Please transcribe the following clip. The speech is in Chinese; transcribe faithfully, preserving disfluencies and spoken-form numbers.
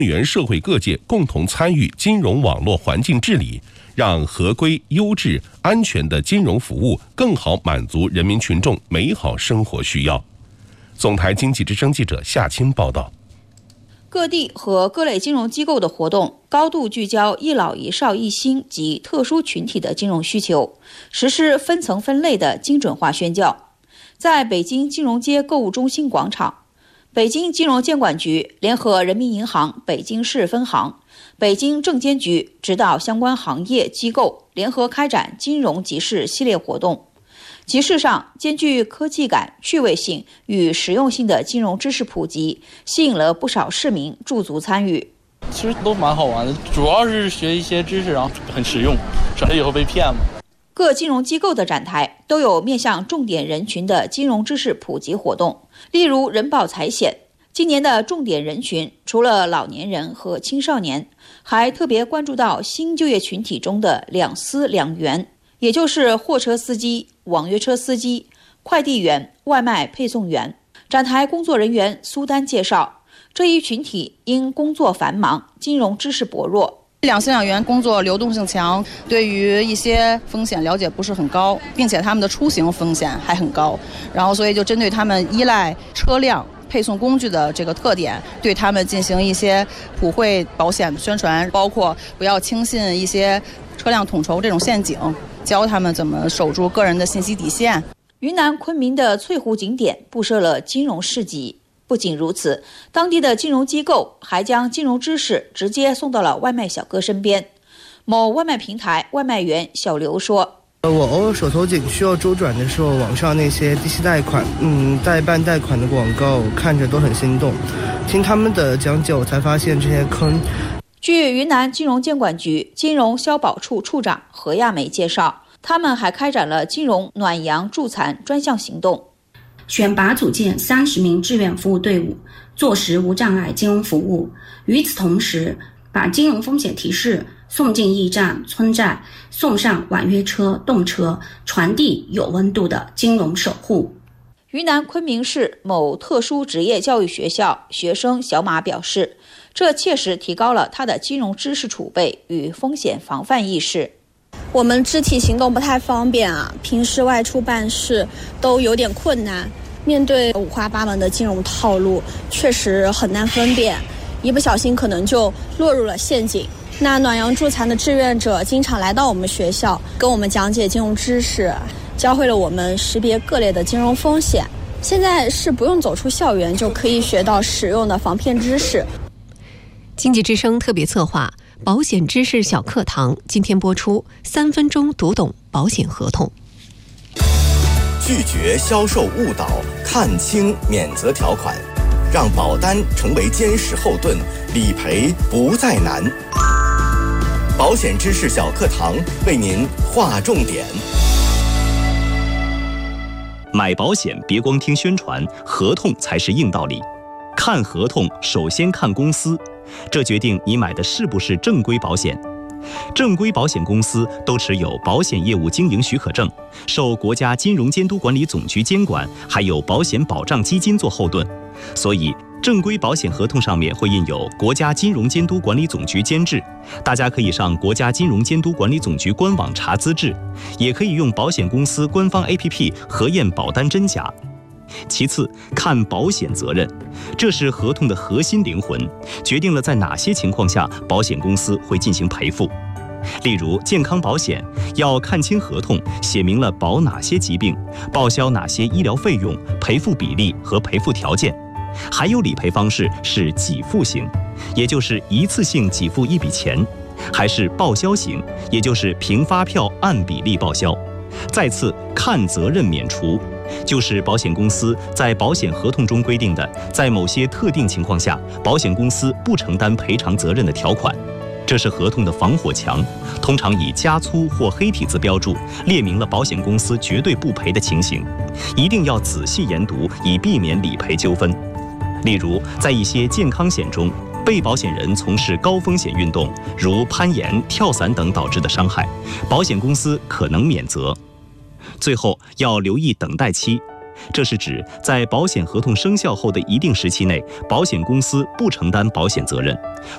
源社会各界共同参与金融网络环境治理，让合规、优质、安全的金融服务更好满足人民群众美好生活需要。总台经济之声记者夏青报道。 各地和各类金融机构的活动高度聚焦一老一少一新及特殊群体的金融需求，实施分层分类的精准化宣教。在北京金融街购物中心广场，北京金融监管局联合人民银行北京市分行、北京证监局指导相关行业机构联合开展金融集市系列活动。集市上兼具科技感、趣味性与实用性的金融知识普及，吸引了不少市民驻足参与。 其实都蛮好玩的，主要是学一些知识，然后很实用，省得以后被骗嘛。 各金融机构的展台都有面向重点人群的金融知识普及活动，例如人保财险。今年的重点人群除了老年人和青少年，还特别关注到新就业群体中的两司两员，也就是货车司机、网约车司机、快递员、外卖配送员。展台工作人员苏丹介绍，这一群体因工作繁忙，金融知识薄弱。 两司两员工作流动性强，对于一些风险了解不是很高，并且他们的出行风险还很高，然后所以就针对他们依赖车辆配送工具的这个特点，对他们进行一些普惠保险宣传，包括不要轻信一些车辆统筹这种陷阱，教他们怎么守住个人的信息底线。 云南昆明的翠湖景点布设了金融市集。不仅如此，当地的金融机构还将金融知识直接送到了外卖小哥身边。某外卖平台外卖员小刘说， 我偶尔手头紧需要周转的时候，网上那些低息贷款、嗯代办贷款的广告看着都很心动，听他们的讲解，我才发现这些坑。 据云南金融监管局金融消保处处长何亚梅介绍，他们还开展了金融暖阳助残专项行动， 选拔组建三十名志愿服务队伍，做实无障碍金融服务。与此同时，把金融风险提示送进驿站、村寨，送上网约车、动车，传递有温度的金融守护。 云南昆明市某特殊职业教育学校学生小马表示，这切实提高了他的金融知识储备与风险防范意识。 我们肢体行动不太方便啊，平时外出办事都有点困难，面对五花八门的金融套路，确实很难分辨，一不小心可能就落入了陷阱。那暖阳助残的志愿者经常来到我们学校，跟我们讲解金融知识，教会了我们识别各类的金融风险。现在是不用走出校园就可以学到实用的防骗知识。 经济之声特别策划保险知识小课堂，今天播出三分钟读懂保险合同。 拒绝销售误导，看清免责条款，让保单成为坚实后盾，理赔不再难。保险知识小课堂为您划重点。 买保险别光听宣传，合同才是硬道理。看合同首先看公司，这决定你买的是不是正规保险。正规保险公司都持有保险业务经营许可证，受国家金融监督管理总局监管，还有保险保障基金做后盾，所以正规保险合同上面会印有国家金融监督管理总局监制，大家可以上国家金融监督管理总局官网查资质，也可以用保险公司官方 A P P 核验保单真假。其次，看保险责任，这是合同的核心灵魂，决定了在哪些情况下保险公司会进行赔付。例如健康保险，要看清合同，写明了保哪些疾病，报销哪些医疗费用，赔付比例和赔付条件。还有理赔方式是给付型，也就是一次性给付一笔钱，还是报销型，也就是凭发票按比例报销。再次看责任免除，就是保险公司在保险合同中规定的，在某些特定情况下，保险公司不承担赔偿责任的条款。这是合同的防火墙，通常以加粗或黑体字标注，列明了保险公司绝对不赔的情形，一定要仔细研读，以避免理赔纠纷。例如，在一些健康险中，被保险人从事高风险运动，如攀岩、跳伞等导致的伤害，保险公司可能免责。最后要留意等待期，这是指在保险合同生效后的一定时期内，保险公司不承担保险责任，